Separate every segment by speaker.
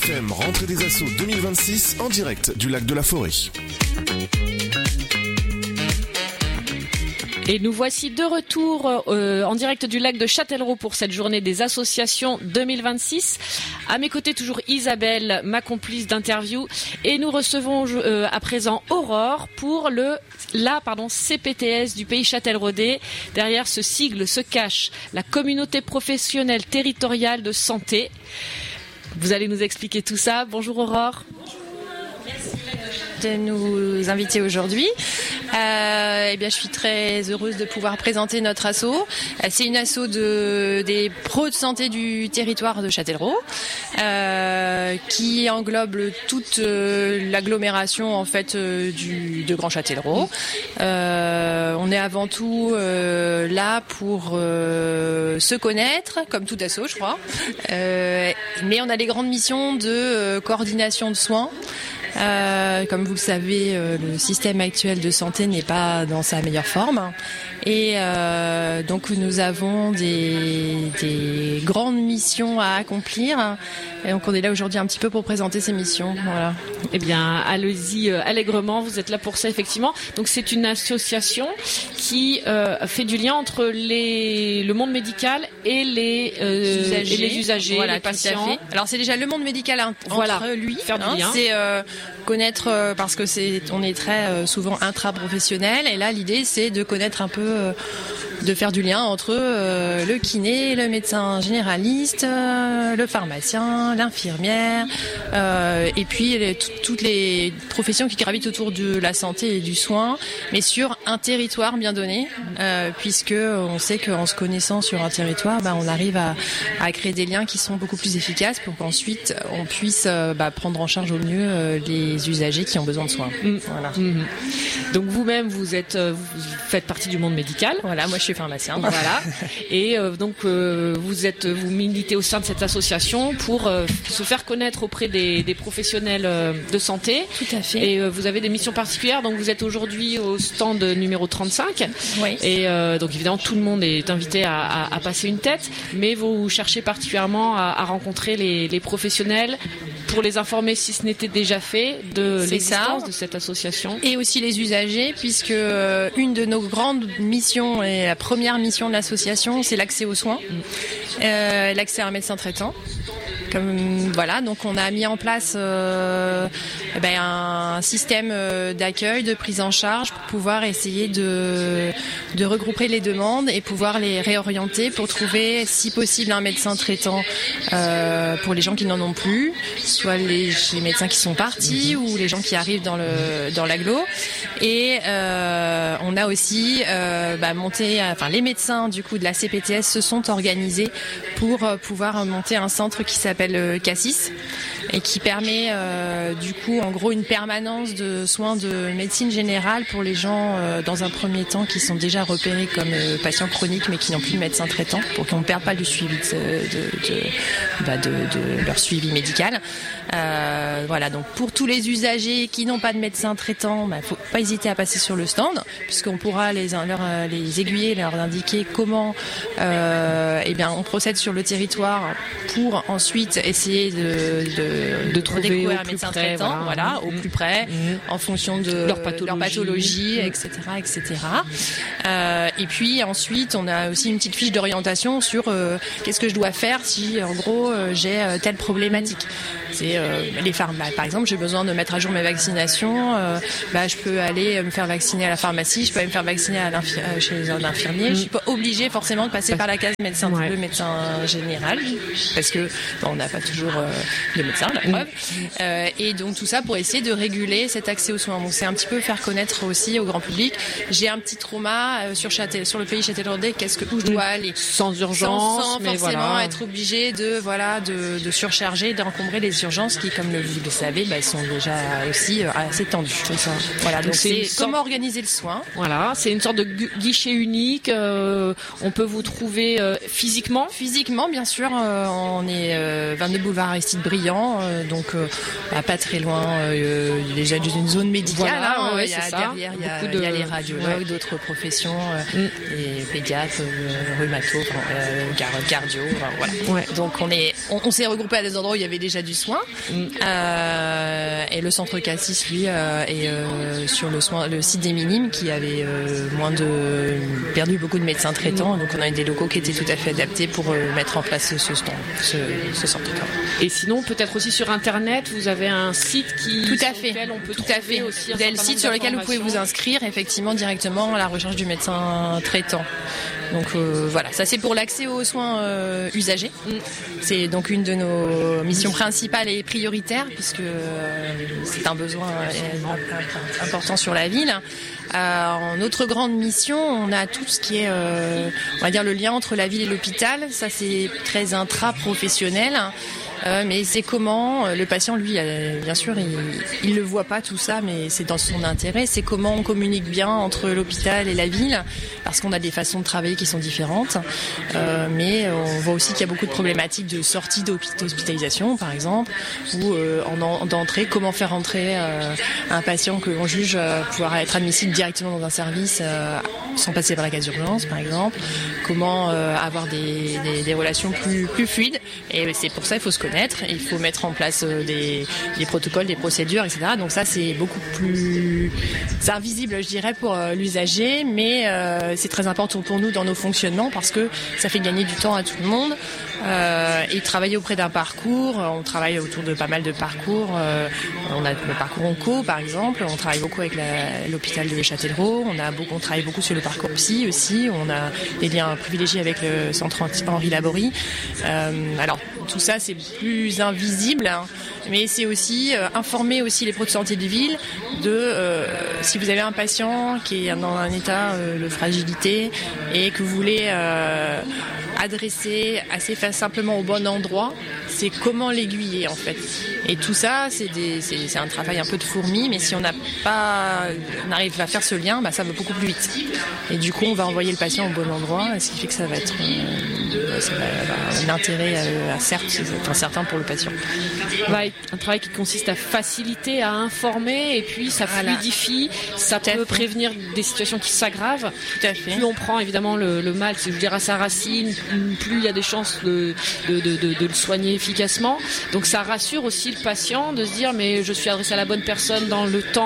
Speaker 1: FM, rentrée des Assauts 2026 en direct du lac de la Forêt.
Speaker 2: Et nous voici de retour en direct du lac de Châtellerault pour cette journée des associations 2026. À mes côtés, toujours Isabelle, ma complice d'interview. Et nous recevons à présent Aurore pour la CPTS du pays châtelleraudais. Derrière ce sigle se cache la communauté professionnelle territoriale de santé. Vous allez nous expliquer tout ça. Bonjour Aurore.
Speaker 3: De nous inviter aujourd'hui. Je suis très heureuse de pouvoir présenter notre asso. C'est une asso des pros de santé du territoire de Châtellerault qui englobe toute l'agglomération en fait de Grand Châtellerault. On est avant tout là pour se connaître, comme tout asso, je crois. Mais on a les grandes missions de coordination de soins. Comme vous le savez, le système actuel de santé n'est pas dans sa meilleure forme. Et donc nous avons des grandes missions à accomplir. Et donc on est là aujourd'hui un petit peu pour présenter ces missions. Voilà.
Speaker 2: Eh bien, allez-y allègrement, vous êtes là pour ça effectivement. Donc c'est une association qui fait du lien entre le monde médical et les usagers,
Speaker 3: voilà,
Speaker 2: les patients.
Speaker 3: Alors c'est déjà le monde médical entre lui.
Speaker 2: Faire du lien.
Speaker 3: C'est connaître parce que on est très souvent intra-professionnel. Et là l'idée c'est de connaître un peu de faire du lien entre le kiné, le médecin généraliste, le pharmacien, l'infirmière, et puis toutes les professions qui gravitent autour de la santé et du soin, mais sur un territoire bien donné, puisque on sait qu'en se connaissant sur un territoire, on arrive à créer des liens qui sont beaucoup plus efficaces pour qu'ensuite on puisse prendre en charge au mieux les usagers qui ont besoin de soins. Voilà.
Speaker 2: Donc vous-même, vous faites partie du monde médical.
Speaker 3: Voilà, moi je suis pharmacien.
Speaker 2: Voilà. Et vous militez au sein de cette association pour se faire connaître auprès des professionnels de santé.
Speaker 3: Tout à fait.
Speaker 2: Et vous avez des missions particulières. Donc vous êtes aujourd'hui au stand numéro 35.
Speaker 3: Oui.
Speaker 2: Et donc évidemment tout le monde est invité à passer une tête, mais vous cherchez particulièrement à rencontrer les professionnels pour les informer, si ce n'était déjà fait, de l'existence de cette association.
Speaker 3: Et aussi les usagers, puisque une de nos grandes missions et la première mission de l'association, c'est l'accès aux soins, l'accès à un médecin traitant. Donc on a mis en place un système d'accueil, de prise en charge pour pouvoir essayer de regrouper les demandes et pouvoir les réorienter pour trouver, si possible, un médecin traitant pour les gens qui n'en ont plus, soit les médecins qui sont partis ou les gens qui arrivent dans l'agglo. Et on a aussi les médecins du coup de la CPTS se sont organisés pour pouvoir monter un centre qui s'appelle Cassis et qui permet du coup en gros une permanence de soins de médecine générale pour les gens dans un premier temps qui sont déjà repérés comme patients chroniques mais qui n'ont plus de médecin traitant pour qu'on ne perde pas le suivi de leur suivi médical. Donc pour tous les usagers qui n'ont pas de médecin traitant, faut pas hésiter à passer sur le stand puisqu'on pourra les aiguiller, leur indiquer comment on procède sur le territoire pour ensuite essayer de trouver un médecin traitant, au plus près, en fonction de leur pathologie, etc. Et puis ensuite, on a aussi une petite fiche d'orientation sur qu'est-ce que je dois faire si, en gros, j'ai telle problématique. C'est par exemple, j'ai besoin de mettre à jour mes vaccinations. Je peux aller me faire vacciner à la pharmacie, je peux aller me faire vacciner chez un infirmier. Je suis pas obligée forcément de passer par la case médecin général, parce que on n'a pas toujours de médecin, la preuve. Et donc tout ça pour essayer de réguler cet accès aux soins. Donc c'est un petit peu faire connaître aussi au grand public. J'ai un petit trauma sur le pays châtelleraudais. Où je dois aller
Speaker 2: sans urgence,
Speaker 3: sans forcément être obligé de surcharger, d'encombrer les urgences qui, comme vous le savez, sont déjà aussi assez tendues. C'est ça. Voilà. Donc c'est comment organiser le soin.
Speaker 2: Voilà. C'est une sorte de guichet unique. On peut vous trouver physiquement.
Speaker 3: Physiquement, bien sûr. On est 22 boulevard Aristide Briand, pas très loin déjà d'une zone médicale. Derrière, il y a les radiologues, d'autres professions, les pédiatres, rhumato, cardio. Donc on s'est regroupé à des endroits où il y avait déjà du soin. Et le centre Cassis, lui, est sur le site des Minimes, qui avait perdu beaucoup de médecins traitants. Donc on a eu des locaux qui étaient tout à fait adaptés pour mettre en place ce centre.
Speaker 2: Et sinon, peut-être aussi sur Internet, vous avez un site
Speaker 3: lequel
Speaker 2: on peut trouver aussi.
Speaker 3: Vous avez le site sur lequel vous pouvez vous inscrire effectivement directement à la recherche du médecin traitant. Donc voilà, ça c'est pour l'accès aux soins usagers. C'est donc une de nos missions principales et prioritaires, puisque c'est un besoin important sur la ville. En autre grande mission, on a tout ce qui est, on va dire, le lien entre la ville et l'hôpital. Ça c'est très intra-professionnel. Mais c'est comment le patient, lui, bien sûr, il le voit pas tout ça, mais c'est dans son intérêt. C'est comment on communique bien entre l'hôpital et la ville, parce qu'on a des façons de travailler qui sont différentes. Mais on voit aussi qu'il y a beaucoup de problématiques de sortie d'hospitalisation, par exemple, ou d'entrée. Comment faire entrer un patient que l'on juge pouvoir être admissible directement dans un service sans passer par la case d'urgence, par exemple. Comment avoir des relations plus fluides. Et c'est pour ça qu'il faut se connaître. Il faut mettre en place des protocoles, des procédures, etc. Donc ça, c'est beaucoup plus invisible, je dirais, pour l'usager, mais c'est très important pour nous dans nos fonctionnements, parce que ça fait gagner du temps à tout le monde. Et travailler auprès d'un parcours, on travaille autour de pas mal de parcours. On a le parcours onco, par exemple. On travaille beaucoup avec l'hôpital de Châtellerault. On travaille beaucoup sur le parcours psy aussi. On a des liens privilégiés avec le centre Henri Laborie. Alors tout ça, c'est plus invisible, hein, mais c'est aussi informer aussi les pros de santé de ville de si vous avez un patient qui est dans un état de fragilité et que vous voulez adresser assez simplement au bon endroit, c'est comment l'aiguiller en fait. Et tout ça, c'est un travail un peu de fourmi, mais si on arrive à faire ce lien, ça va beaucoup plus vite. Et du coup, on va envoyer le patient au bon endroit, ce qui fait que ça va être un intérêt certain pour le patient.
Speaker 2: Un travail qui consiste à faciliter, à informer, et puis ça fluidifie, ça peut prévenir des situations qui s'aggravent.
Speaker 3: Tout à fait.
Speaker 2: Plus on prend évidemment le mal, je veux dire, à sa racine, plus il y a des chances de le soigner efficacement. Donc ça rassure aussi le patient de se dire mais je suis adressé à la bonne personne dans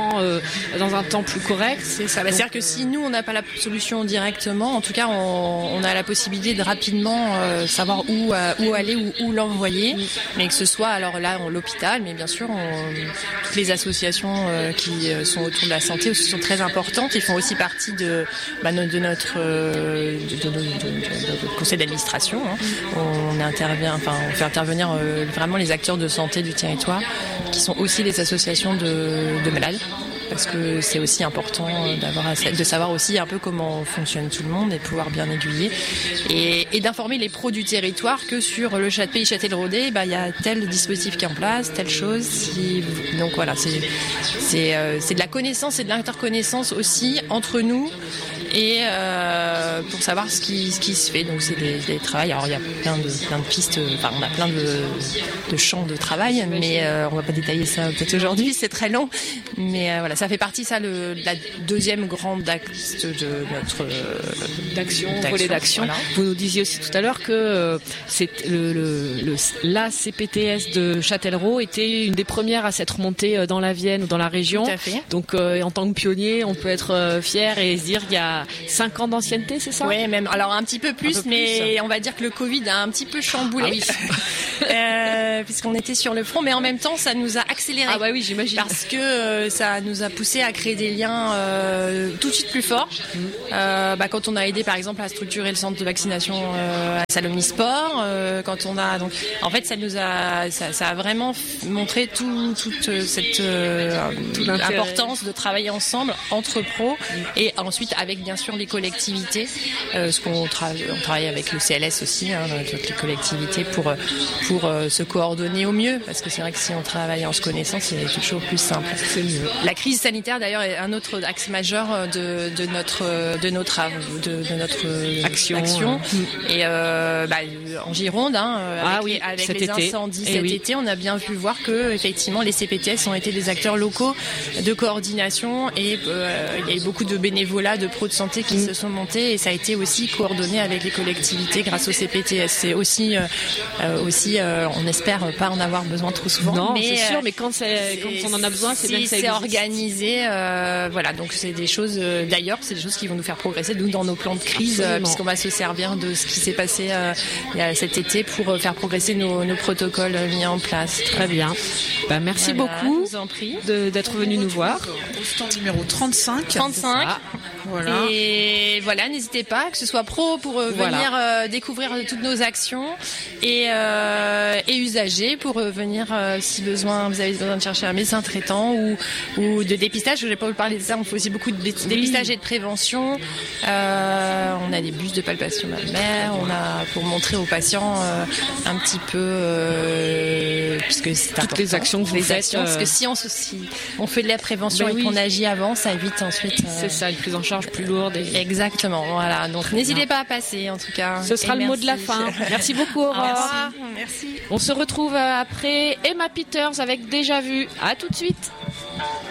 Speaker 2: un temps plus correct.
Speaker 3: C'est ça. C'est-à-dire que si nous on n'a pas la solution directement, en tout cas on a la possibilité de rapidement savoir où aller ou où l'envoyer, mais que ce soit alors là l'hôpital, mais bien sûr toutes les associations qui sont autour de la santé aussi sont très importantes et font aussi partie de notre conseil d'administration. On fait intervenir vraiment les acteurs de santé du territoire, qui sont aussi les associations de malades, parce que c'est aussi important de savoir aussi un peu comment fonctionne tout le monde et pouvoir bien aiguiller et d'informer les pros du territoire que sur le pays Châtelleraudais, il y a tel dispositif qui est en place, telle chose. Donc voilà, c'est de la connaissance et de l'interconnaissance aussi entre nous et pour savoir ce qui se fait. Donc c'est des travails. Alors il y a plein de pistes. On a plein de champs de travail, mais on va pas détailler ça peut-être aujourd'hui. C'est très long, mais voilà, ça fait partie la deuxième grande axe de notre
Speaker 2: volet d'action. Voilà. Vous nous disiez aussi tout à l'heure que c'est la CPTS de Châtellerault était une des premières à s'être montée dans la Vienne ou dans la région.
Speaker 3: Tout à fait.
Speaker 2: Donc en tant que pionnier, on peut être fier et se dire qu'il y a 5 ans d'ancienneté, c'est ça ?
Speaker 3: Oui, même. Alors un petit peu plus, mais on va dire que le Covid a un petit peu chamboulé, puisqu'on était sur le front, mais en même temps, ça nous a accéléré.
Speaker 2: Ah oui, j'imagine.
Speaker 3: Parce que ça nous a poussé à créer des liens tout de suite plus forts. Quand on a aidé, par exemple, à structurer le centre de vaccination à Salomnisport, quand on a donc, en fait, ça a vraiment montré toute cette importance de travailler ensemble entre pros et ensuite avec bien sûr les collectivités, on travaille avec le CLS aussi, toutes les collectivités pour se coordonner au mieux, parce que c'est vrai que si on travaille en se connaissant, c'est toujours plus simple.
Speaker 2: C'est mieux.
Speaker 3: La crise sanitaire d'ailleurs est un autre axe majeur de notre action. Et en Gironde, avec les incendies cet été, on a bien pu voir que effectivement les CPTS ont été des acteurs locaux de coordination et il y a eu beaucoup de bénévolat, de pros de santé qui se sont montés, et ça a été aussi coordonné avec les collectivités grâce au CPTS. C'est aussi on espère pas en avoir besoin trop souvent.
Speaker 2: Non,
Speaker 3: mais
Speaker 2: c'est sûr, mais quand on en a besoin, c'est bien que ça existe.
Speaker 3: C'est organisé, voilà. Donc c'est des choses. D'ailleurs, c'est des choses qui vont nous faire progresser nous dans nos plans de crise, puisqu'on va se servir de ce qui s'est passé cet été pour faire progresser nos protocoles mis en place.
Speaker 2: Très bien. Merci beaucoup d'être venu nous voir.
Speaker 4: Au stand numéro 35.
Speaker 3: 35.
Speaker 4: Voilà.
Speaker 3: Et voilà, n'hésitez pas, que ce soit pro pour venir découvrir toutes nos actions et usagers pour venir si besoin, vous avez besoin de chercher un médecin traitant ou de dépistage. Je n'ai pas parlé de ça, on fait aussi beaucoup de dépistage et de prévention. On a des bus de palpation mammaire, on a pour montrer aux patients un petit peu puisque c'est
Speaker 2: toutes les actions que vous faites.
Speaker 3: Parce que si on fait de la prévention et qu'on agit avant, ça évite ensuite.
Speaker 2: C'est ça, une prise en charge plus lourde.
Speaker 3: Exactement, voilà. Donc n'hésitez pas à passer, en tout cas.
Speaker 2: Ce sera le mot de la fin. Merci beaucoup, Aurore.
Speaker 3: Merci.
Speaker 2: On se retrouve après Emma Peters avec Déjà Vu. À tout de suite.